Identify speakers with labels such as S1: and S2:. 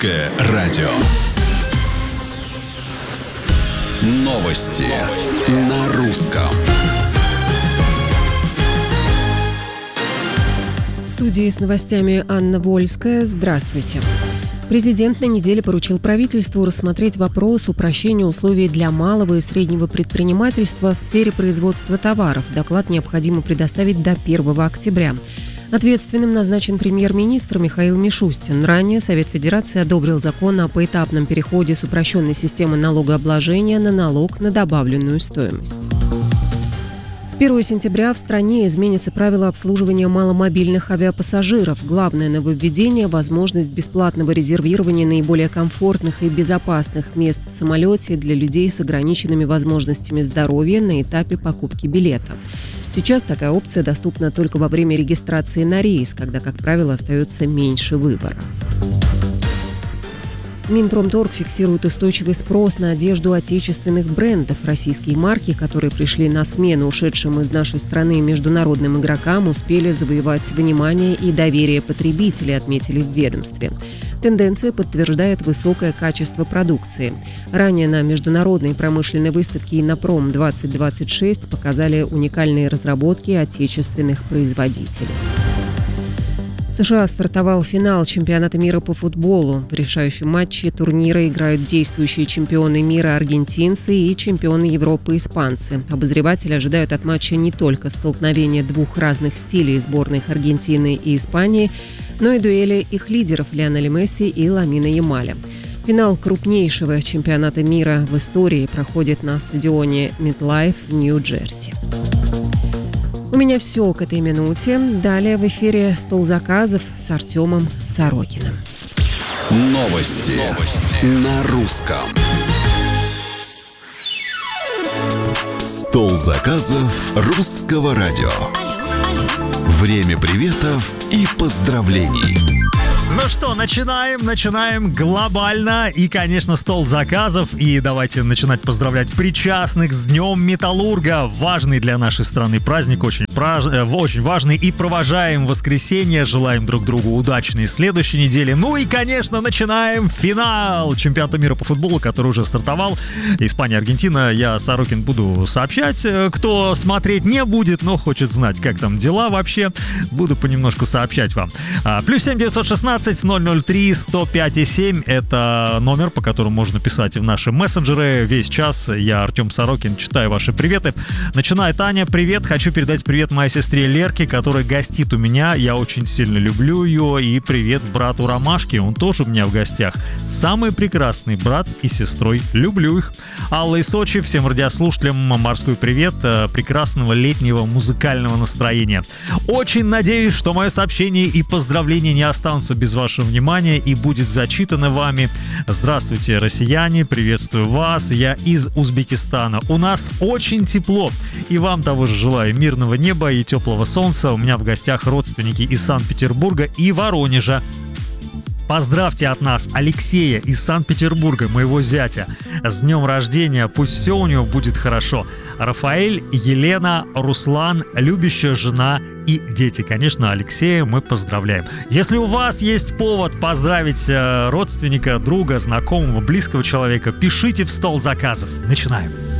S1: Русское радио. Новости на русском.
S2: В студии с новостями Анна Вольская. Здравствуйте. Президент на неделе поручил правительству рассмотреть вопрос упрощения условий для малого и среднего предпринимательства в сфере производства товаров. Доклад необходимо предоставить до 1 октября. Ответственным назначен премьер-министр Михаил Мишустин. Ранее Совет Федерации одобрил закон о поэтапном переходе с упрощенной системы налогообложения на налог на добавленную стоимость. С 1 сентября в стране изменятся правила обслуживания маломобильных авиапассажиров. Главное нововведение – возможность бесплатного резервирования наиболее комфортных и безопасных мест в самолете для людей с ограниченными возможностями здоровья на этапе покупки билета. Сейчас такая опция доступна только во время регистрации на рейс, когда, как правило, остается меньше выбора. Минпромторг фиксирует устойчивый спрос на одежду отечественных брендов. Российские марки, которые пришли на смену ушедшим из нашей страны международным игрокам, успели завоевать внимание и доверие потребителей, отметили в ведомстве. Тенденция подтверждает высокое качество продукции. Ранее на международной промышленной выставке «Иннопром-2026» показали уникальные разработки отечественных производителей. В США стартовал финал чемпионата мира по футболу. В решающем матче турнира играют действующие чемпионы мира аргентинцы и чемпионы Европы испанцы. Обозреватели ожидают от матча не только столкновения двух разных стилей сборных Аргентины и Испании, но и дуэли их лидеров Лионеля Месси и Ламина Ямаля. Финал крупнейшего чемпионата мира в истории проходит на стадионе MetLife в Нью-Джерси. У меня все к этой минуте. Далее в эфире «Стол заказов» с Артемом Сорокиным.
S1: Новости на русском. Стол заказов Русского радио. Время приветов и поздравлений.
S3: Ну что, начинаем глобально. И, конечно, стол заказов. И давайте начинать поздравлять причастных с Днем Металлурга. Важный для нашей страны праздник, очень важный. И провожаем воскресенье. Желаем друг другу удачной следующей недели. Ну и, конечно, начинаем финал чемпионата мира по футболу, который уже стартовал. Испания, Аргентина. Я, Сорокин, буду сообщать. Кто смотреть не будет, но хочет знать, как там дела вообще, буду понемножку сообщать вам. +7 916 003 105 7 это номер, по которому можно писать в наши мессенджеры. Весь час я, Артем Сорокин, читаю ваши приветы. Начинает Аня. Привет. Хочу передать привет моей сестре Лерке, которая гостит у меня. Я очень сильно люблю ее. И привет брату Ромашке. Он тоже у меня в гостях. Самый прекрасный брат и сестрой. Люблю их. Алла из Сочи. Всем радиослушателям морской привет. Прекрасного летнего музыкального настроения. Очень надеюсь, что мое сообщение и поздравления не останутся без вашего внимания и будет зачитано вами. Здравствуйте, россияне, приветствую вас. Я из Узбекистана. У нас очень тепло. И вам того же желаю мирного неба и теплого солнца. У меня в гостях родственники из Санкт-Петербурга и Воронежа. Поздравьте от нас Алексея из Санкт-Петербурга, моего зятя. С днем рождения, пусть все у него будет хорошо. Рафаэль, Елена, Руслан, любящая жена и дети. Конечно, Алексея мы поздравляем. Если у вас есть повод поздравить родственника, друга, знакомого, близкого человека, пишите в стол заказов. Начинаем.